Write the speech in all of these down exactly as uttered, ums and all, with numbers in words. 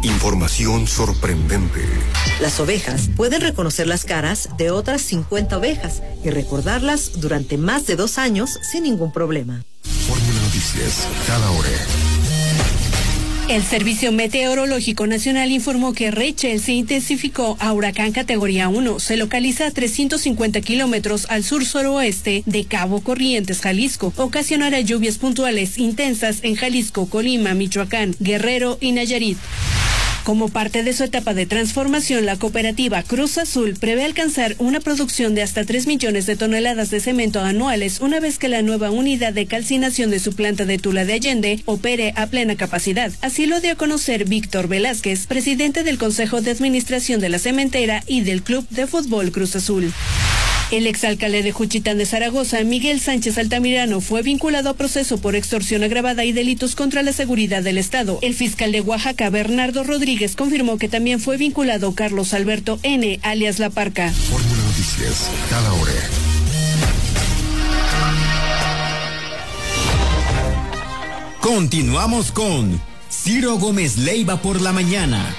Información sorprendente. Las ovejas pueden reconocer las caras de otras cincuenta ovejas y recordarlas durante más de dos años sin ningún problema. Fórmula Noticias, cada hora. El Servicio Meteorológico Nacional informó que Rachel se intensificó a huracán categoría uno. Se localiza a trescientos cincuenta kilómetros al sur-suroeste de Cabo Corrientes, Jalisco. Ocasionará lluvias puntuales intensas en Jalisco, Colima, Michoacán, Guerrero y Nayarit. Como parte de su etapa de transformación, la cooperativa Cruz Azul prevé alcanzar una producción de hasta tres millones de toneladas de cemento anuales una vez que la nueva unidad de calcinación de su planta de Tula de Allende opere a plena capacidad. Así lo dio a conocer Víctor Velázquez, presidente del Consejo de Administración de la Cementera y del Club de Fútbol Cruz Azul. El exalcalde de Juchitán de Zaragoza, Miguel Sánchez Altamirano, fue vinculado a proceso por extorsión agravada y delitos contra la seguridad del Estado. El fiscal de Oaxaca, Bernardo Rodríguez, confirmó que también fue vinculado Carlos Alberto N., alias La Parca. Fórmula Noticias, cada hora. Continuamos con Ciro Gómez Leiva por la mañana.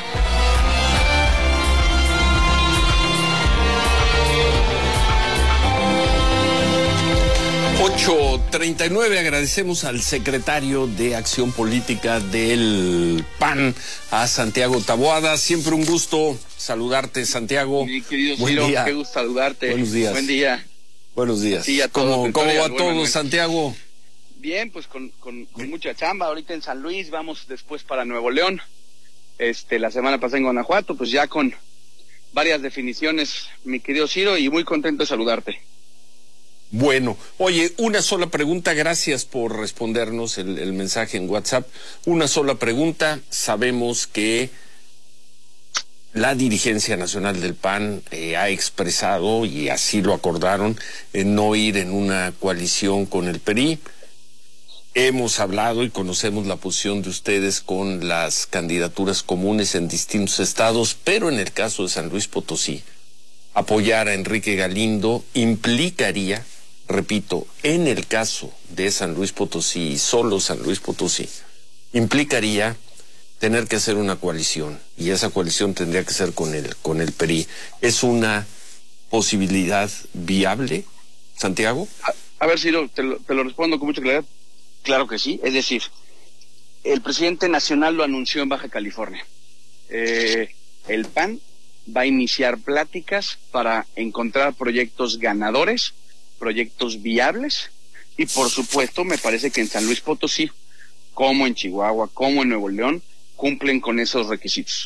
ocho treinta y nueve, agradecemos al secretario de Acción Política del P A N, a Santiago Taboada. Siempre un gusto saludarte, Santiago. Mi querido Buen Ciro, día. qué gusto saludarte. Buenos días. Buen día. Buenos días. Sí, a todos, ¿Cómo, cómo va bueno, todo, bueno. Santiago? Bien, pues con, con, con mucha chamba. Ahorita en San Luis, vamos después para Nuevo León. Este, la semana pasada en Guanajuato, pues ya con varias definiciones, mi querido Ciro, y muy contento de saludarte. Bueno, oye, una sola pregunta, gracias por respondernos el, el mensaje en WhatsApp. Una sola pregunta, sabemos que la dirigencia nacional del P A N eh, ha expresado, y así lo acordaron, en no ir en una coalición con el P R I. Hemos hablado y conocemos la posición de ustedes con las candidaturas comunes en distintos estados, pero en el caso de San Luis Potosí, apoyar a Enrique Galindo implicaría, repito, en el caso de San Luis Potosí y solo San Luis Potosí, implicaría tener que hacer una coalición, y esa coalición tendría que ser con el, con el P R I. ¿Es una posibilidad viable, Santiago? A, a ver, Ciro, te lo, te lo respondo con mucha claridad. Claro que sí, es decir, el presidente nacional lo anunció en Baja California. Eh, el P A N va a iniciar pláticas para encontrar proyectos ganadores, proyectos viables, y por supuesto me parece que en San Luis Potosí, como en Chihuahua, como en Nuevo León, cumplen con esos requisitos.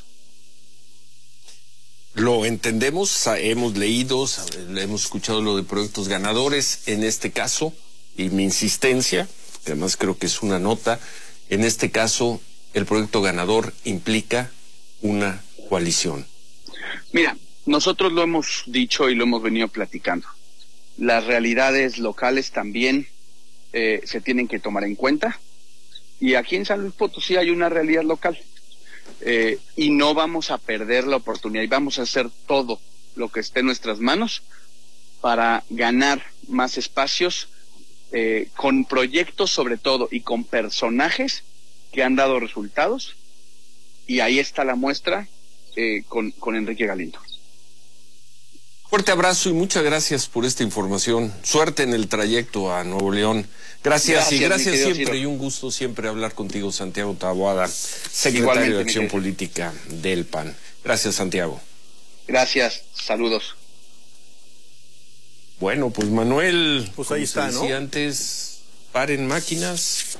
Lo entendemos, hemos leído, hemos escuchado lo de proyectos ganadores. En este caso, y mi insistencia, que además creo que es una nota, en este caso el proyecto ganador implica una coalición. Mira, nosotros lo hemos dicho y lo hemos venido platicando. Las realidades locales también eh, se tienen que tomar en cuenta, y aquí en San Luis Potosí hay una realidad local, eh, y no vamos a perder la oportunidad, y vamos a hacer todo lo que esté en nuestras manos para ganar más espacios, eh, con proyectos sobre todo y con personajes que han dado resultados, y ahí está la muestra eh, con, con Enrique Galindo. Fuerte abrazo y muchas gracias por esta información. Suerte en el trayecto a Nuevo León. Gracias, gracias y gracias siempre, Ciro. Y un gusto siempre hablar contigo, Santiago Taboada, secretario Igualmente, de Acción Política del P A N. Gracias, Santiago. Gracias, saludos. Bueno, pues Manuel, pues ahí está, decía, ¿no? Antes, paren máquinas.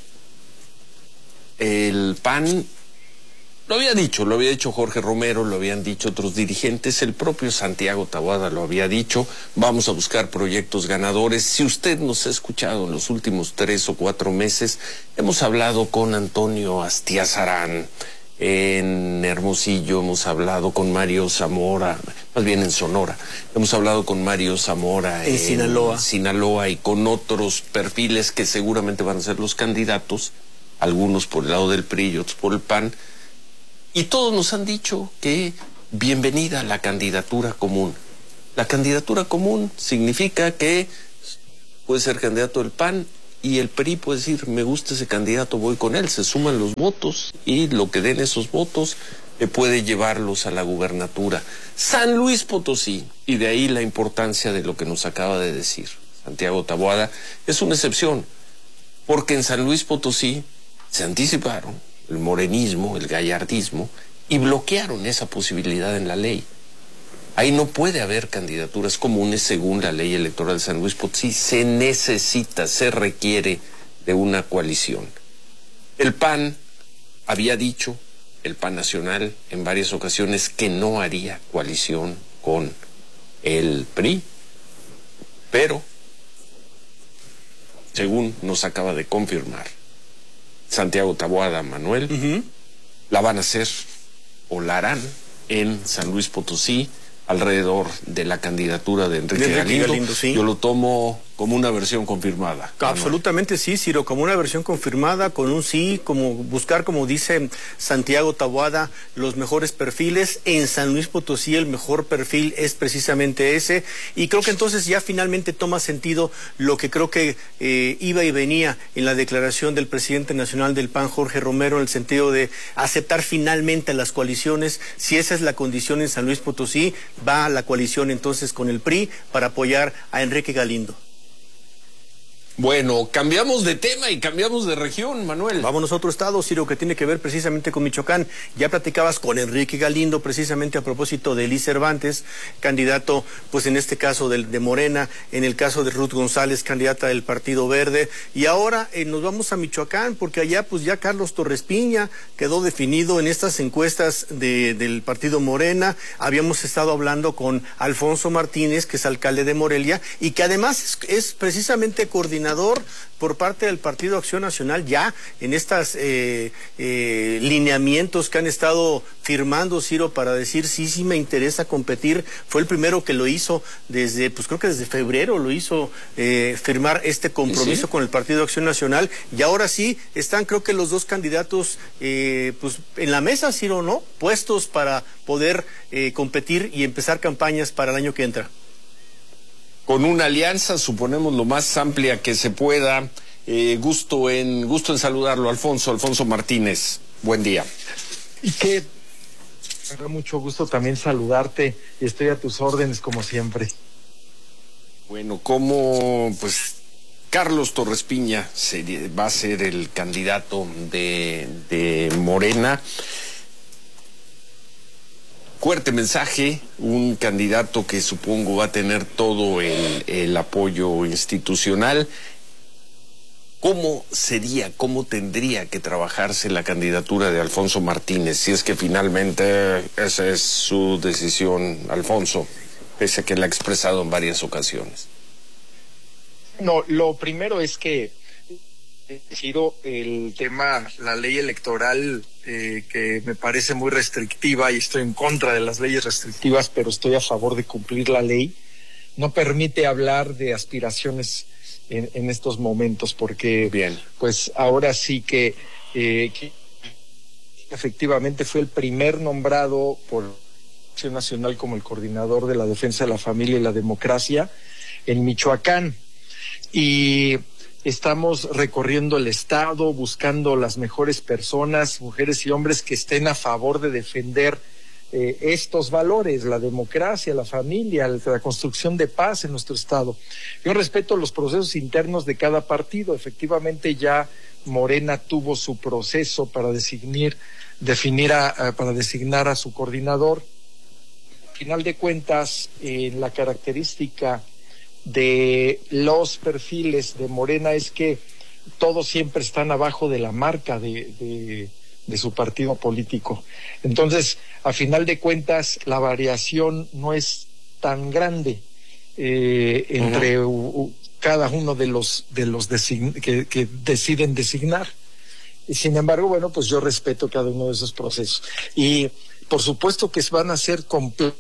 El P A N lo había dicho, lo había dicho Jorge Romero, lo habían dicho otros dirigentes, el propio Santiago Taboada lo había dicho, vamos a buscar proyectos ganadores. Si usted nos ha escuchado en los últimos tres o cuatro meses, hemos hablado con Antonio Astiazarán en Hermosillo, hemos hablado con Mario Zamora, más bien en Sonora, hemos hablado con Mario Zamora en, en Sinaloa. Sinaloa y con otros perfiles que seguramente van a ser los candidatos, algunos por el lado del P R I y otros por el P A N. Y todos nos han dicho que bienvenida a la candidatura común. La candidatura común significa que puede ser candidato del P A N y el P R I puede decir, me gusta ese candidato, voy con él, se suman los votos y lo que den esos votos eh, puede llevarlos a la gubernatura. San Luis Potosí, y de ahí la importancia de lo que nos acaba de decir Santiago Taboada, es una excepción, porque en San Luis Potosí se anticiparon el morenismo, el gallardismo, y bloquearon esa posibilidad en la ley. Ahí no puede haber candidaturas comunes según la ley electoral de San Luis Potosí. Se necesita, se requiere de una coalición. El P A N había dicho, el P A N Nacional, en varias ocasiones, que no haría coalición con el P R I, pero, según nos acaba de confirmar Santiago Taboada Manuel, uh-huh. la van a hacer o la harán en San Luis Potosí, alrededor de la candidatura de Enrique, de Enrique Galindo. Galindo sí. Yo lo tomo como una versión confirmada. Absolutamente sí, Ciro, como una versión confirmada, con un sí, como buscar, como dice Santiago Taboada, los mejores perfiles. En San Luis Potosí el mejor perfil es precisamente ese, y creo que entonces ya finalmente toma sentido lo que creo que eh, iba y venía en la declaración del presidente nacional del P A N, Jorge Romero, en el sentido de aceptar finalmente las coaliciones. Si esa es la condición en San Luis Potosí, va a la coalición entonces con el P R I para apoyar a Enrique Galindo. Bueno, cambiamos de tema y cambiamos de región, Manuel. Vámonos a otro estado, Ciro, que tiene que ver precisamente con Michoacán. Ya platicabas con Enrique Galindo precisamente a propósito de Elis Cervantes, candidato, pues en este caso de, de Morena, en el caso de Ruth González, candidata del Partido Verde. Y ahora eh, nos vamos a Michoacán, porque allá pues ya Carlos Torres Piña quedó definido en estas encuestas de, del Partido Morena. Habíamos estado hablando con Alfonso Martínez, que es alcalde de Morelia, y que además es, es precisamente coordinador por parte del Partido Acción Nacional ya en estos eh, eh, lineamientos que han estado firmando, Ciro, para decir sí, sí me interesa competir. Fue el primero que lo hizo desde, pues creo que desde febrero lo hizo eh, firmar este compromiso ¿Sí? con el Partido Acción Nacional, y ahora sí están creo que los dos candidatos eh, pues en la mesa, Ciro, ¿no? Puestos para poder eh, competir y empezar campañas para el año que entra. Con una alianza, suponemos, lo más amplia que se pueda. Eh, gusto en gusto en saludarlo, Alfonso, Alfonso Martínez. Buen día. Y que me da mucho gusto también saludarte, y estoy a tus órdenes como siempre. Bueno, como pues Carlos Torres Piña se, va a ser el candidato de, de Morena. Fuerte mensaje, un candidato que supongo va a tener todo el, el apoyo institucional. ¿Cómo sería, cómo tendría que trabajarse la candidatura de Alfonso Martínez, si es que finalmente esa es su decisión, Alfonso, pese a que la ha expresado en varias ocasiones? No, lo primero es que ha sido el tema, la ley electoral, eh, que me parece muy restrictiva, y estoy en contra de las leyes restrictivas, pero estoy a favor de cumplir la ley. No permite hablar de aspiraciones en, en estos momentos, porque Bien. pues ahora sí que, eh, que efectivamente fue el primer nombrado por Acción Nacional como el coordinador de la defensa de la familia y la democracia en Michoacán. Y estamos recorriendo el estado, buscando las mejores personas, mujeres y hombres que estén a favor de defender eh, estos valores, la democracia, la familia, la construcción de paz en nuestro estado. Yo respeto los procesos internos de cada partido. Efectivamente, ya Morena tuvo su proceso para designar, definir a, a, para designar a su coordinador. Al final de cuentas, eh, la característica de los perfiles de Morena es que todos siempre están abajo de la marca de, de, de su partido político. Entonces, a final de cuentas, la variación no es tan grande eh, entre uh-huh. u, u, cada uno de los de los design, que, que deciden designar. Y sin embargo, bueno, pues yo respeto cada uno de esos procesos. Y por supuesto que van a ser completos.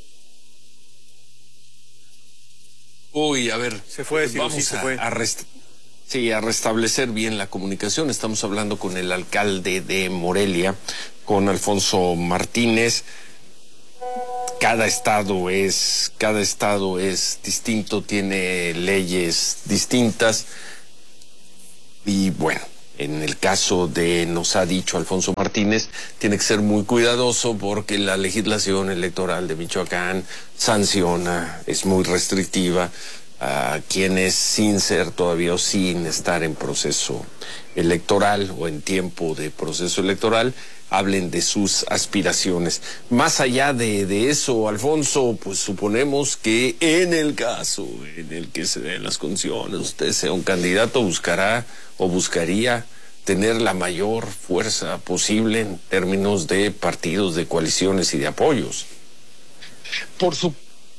Uy, a ver, se fue, sí, vamos sí, se a, fue. A, rest sí, a restablecer bien la comunicación. Estamos hablando con el alcalde de Morelia, con Alfonso Martínez. Cada estado es, cada estado es distinto, tiene leyes distintas. y bueno, en el caso de, nos ha dicho Alfonso Martínez, tiene que ser muy cuidadoso porque la legislación electoral de Michoacán sanciona, es muy restrictiva a quienes sin ser todavía o sin estar en proceso electoral o en tiempo de proceso electoral, hablen de sus aspiraciones. Más allá de, de eso, Alfonso, pues suponemos que en el caso en el que se den las condiciones, usted sea un candidato, buscará o buscaría tener la mayor fuerza posible en términos de partidos, de coaliciones y de apoyos. Por su...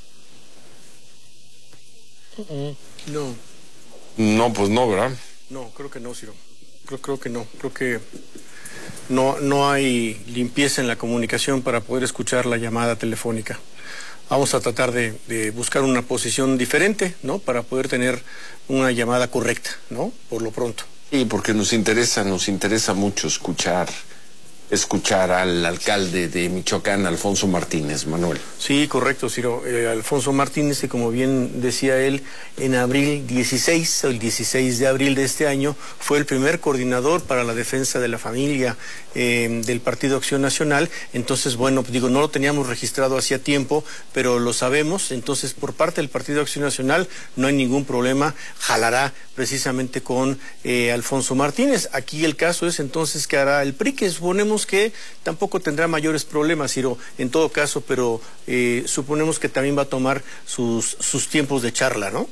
No. No, pues no, ¿verdad? No, creo que no, Ciro. Creo, creo que no. Creo que no, no hay limpieza en la comunicación para poder escuchar la llamada telefónica. Vamos a tratar de, de buscar una posición diferente, ¿no? Para poder tener una llamada correcta, ¿no? Por lo pronto. Sí, porque nos interesa, nos interesa mucho escuchar, escuchar al alcalde de Michoacán, Alfonso Martínez, Manuel. Sí, correcto, Ciro. Eh, Alfonso Martínez, que como bien decía él, en abril dieciséis, el dieciséis de abril de este año, fue el primer coordinador para la defensa de la familia eh, del Partido Acción Nacional. Entonces, bueno, digo, no lo teníamos registrado hacía tiempo, pero lo sabemos. Entonces, por parte del Partido Acción Nacional no hay ningún problema. Jalará precisamente con eh, Alfonso Martínez. Aquí el caso es entonces que hará el P R I, que suponemos que tampoco tendrá mayores problemas, Ciro, en todo caso, pero eh, suponemos que también va a tomar sus, sus tiempos de charla, ¿no?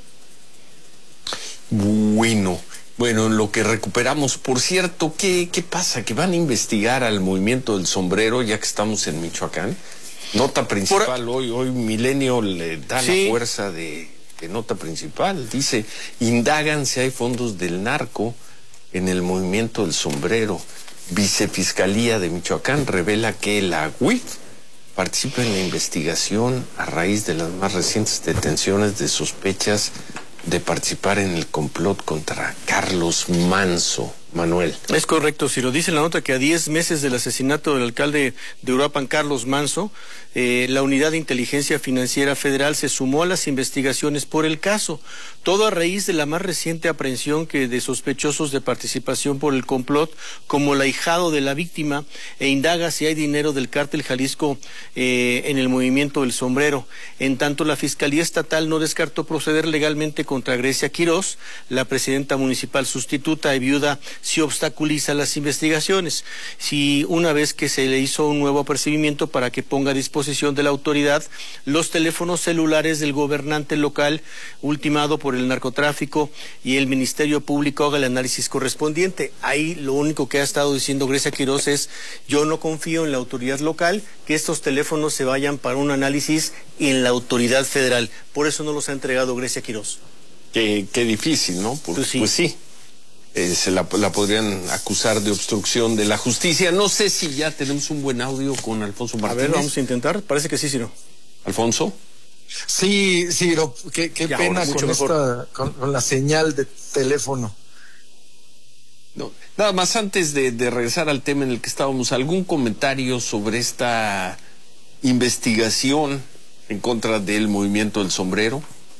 Bueno, bueno, en lo que recuperamos, por cierto, ¿qué, qué pasa? ¿Que van a investigar al movimiento del sombrero ya que estamos en Michoacán? Nota principal, por... hoy, hoy Milenio le da sí. la fuerza de, de nota principal. Dice, indagan si hay fondos del narco en el movimiento del sombrero. Vicefiscalía de Michoacán revela que la U I F participa en la investigación a raíz de las más recientes detenciones de sospechas de participar en el complot contra Carlos Manso. Manuel. Es correcto, Ciro. Dice la nota que a diez meses del asesinato del alcalde de Uruapan, Carlos Manso, eh, la Unidad de Inteligencia Financiera Federal se sumó a las investigaciones por el caso. Todo a raíz de la más reciente aprehensión que de sospechosos de participación por el complot, como el ahijado de la víctima, e indaga si hay dinero del cártel Jalisco eh, en el movimiento del sombrero. En tanto, la Fiscalía Estatal no descartó proceder legalmente contra Grecia Quirós, la presidenta municipal sustituta y viuda, si obstaculiza las investigaciones. Si una vez que se le hizo un nuevo apercibimiento para que ponga a disposición de la autoridad los teléfonos celulares del gobernante local ultimado por el narcotráfico y el Ministerio Público haga el análisis correspondiente. Ahí lo único que ha estado diciendo Grecia Quirós es: yo no confío en la autoridad local, que estos teléfonos se vayan para un análisis en la autoridad federal. Por eso no los ha entregado Grecia Quirós. Qué, qué difícil, ¿no? Pues, pues sí. Pues sí. Eh, se la, la podrían acusar de obstrucción de la justicia. No sé si ya tenemos un buen audio con Alfonso Martínez. A ver, vamos a intentar. Parece que sí, Ciro. ¿Alfonso? Sí, Ciro. Qué, qué pena con, esta, con, con la señal de teléfono. No, nada más antes de, de regresar al tema en el que estábamos, ¿algún comentario sobre esta investigación en contra del movimiento del sombrero?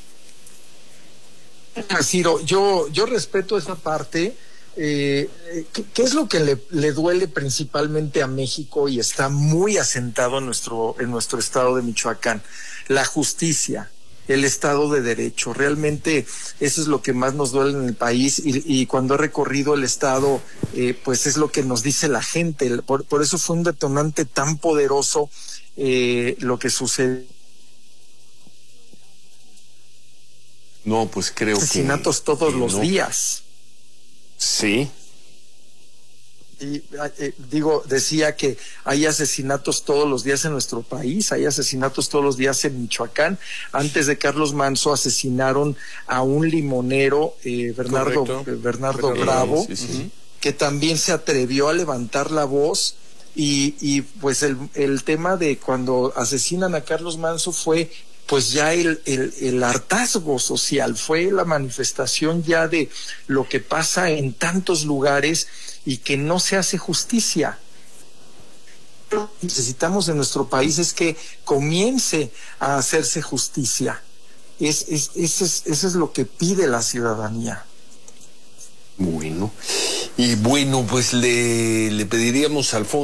Ciro, yo, yo respeto esa parte. Eh, ¿qué, ¿Qué es lo que le, le duele principalmente a México y está muy asentado en nuestro, en nuestro estado de Michoacán? La justicia, el Estado de Derecho. Realmente eso es lo que más nos duele en el país y, y cuando he recorrido el Estado, eh, pues es lo que nos dice la gente. Por, por eso fue un detonante tan poderoso eh, lo que sucede. No, pues creo que... Asesinatos todos que los no. días. Sí. Y eh, digo, decía que hay asesinatos todos los días en nuestro país, hay asesinatos todos los días en Michoacán. Antes de Carlos Manso asesinaron a un limonero, eh, Bernardo, eh, Bernardo Bravo, sí, sí, sí. que también se atrevió a levantar la voz. Y, y pues el, el tema de cuando asesinan a Carlos Manso fue pues ya el, el, el hartazgo social, fue la manifestación ya de lo que pasa en tantos lugares y que no se hace justicia. Lo que necesitamos en nuestro país es que comience a hacerse justicia. Es, es, eso, es, eso es lo que pide la ciudadanía. Bueno, y bueno, pues le, le pediríamos al Alfonso